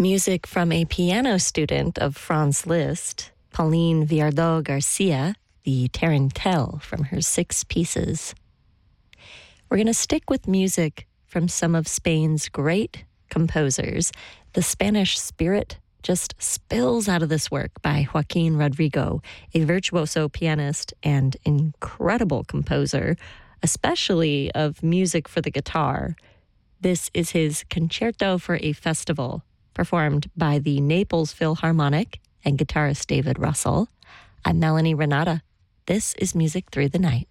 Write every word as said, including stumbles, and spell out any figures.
Music from a piano student of Franz Liszt, Pauline Viardot Garcia, the Tarantelle from her six pieces. We're going to stick with music from some of Spain's great composers. The Spanish spirit just spills out of this work by Joaquin Rodrigo, a virtuoso pianist and incredible composer, especially of music for the guitar. This is his Concerto for a Festival, performed by the Naples Philharmonic and guitarist David Russell. I'm Melanie Renata. This is Music Through the Night.